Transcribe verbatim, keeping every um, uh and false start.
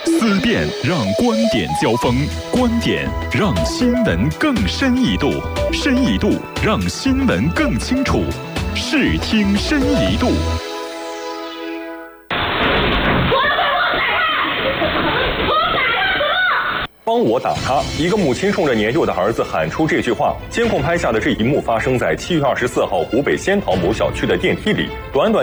思辨让观点交锋，观点让新闻更深一度，深一度让新闻更清楚。视听深一度。 帮我打他！一个母亲冲着年幼的儿子喊出这句话。监控拍下的这一幕发生在七月二十四号湖北仙桃某小区的电梯里，短短